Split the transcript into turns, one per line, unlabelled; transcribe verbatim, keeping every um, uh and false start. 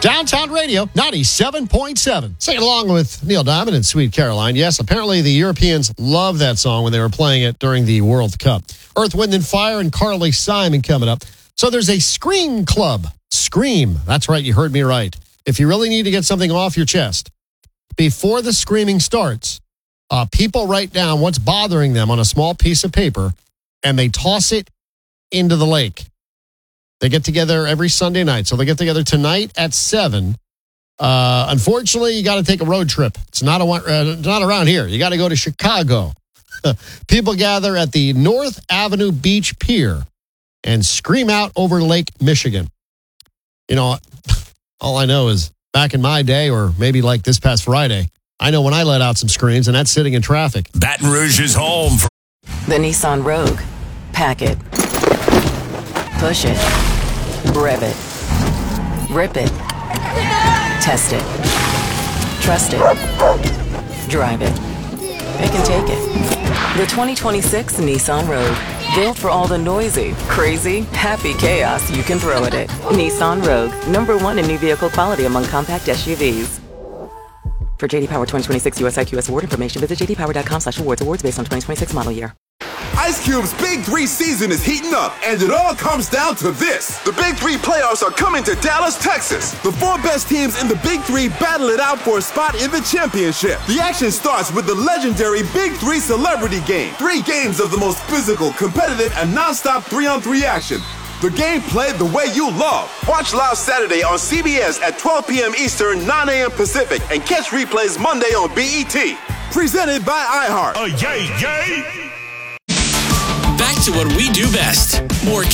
Downtown Radio, ninety-seven point seven. Sing along with Neil Diamond and Sweet Caroline. Yes, apparently the Europeans loved that song when they were playing it during the World Cup. Earth, Wind and Fire and Carly Simon coming up. So there's a Scream Club. Scream. That's right, you heard me right. If you really need to get something off your chest, before the screaming starts, uh, people write down what's bothering them on a small piece of paper, and they toss it into the lake. They get together every Sunday night. So they get together tonight at seven. Uh, unfortunately, you got to take a road trip. It's not, a, uh, not around here. You got to go to Chicago. People gather at the North Avenue Beach Pier and scream out over Lake Michigan. You know, all I know is back in my day, or maybe like this past Friday, I know when I let out some screams, and that's sitting in traffic.
Baton Rouge is home. For-
the Nissan Rogue. Pack it. Push it. Rev it. Rip it. Test it. Trust it. Drive it. It can take it. The twenty twenty-six Nissan Rogue. Built for all the noisy, crazy, happy chaos you can throw at it. Nissan Rogue. Number one in new vehicle quality among compact S U Vs. For J D Power twenty twenty-six U S I Q S award information, visit j d power dot com slash awards. Awards based on twenty twenty-six model year.
Ice Cube's Big Three season is heating up, and it all comes down to this. The Big Three playoffs are coming to Dallas, Texas. The four best teams in the Big Three battle it out for a spot in the championship. The action starts with the legendary Big Three Celebrity Game. Three games of the most physical, competitive, and non-stop three-on-three action. The game played the way you love. Watch live Saturday on C B S at twelve p.m. Eastern, nine a.m. Pacific, and catch replays Monday on B E T. Presented by iHeart.
Oh, yay, yay! Back to what we do best. More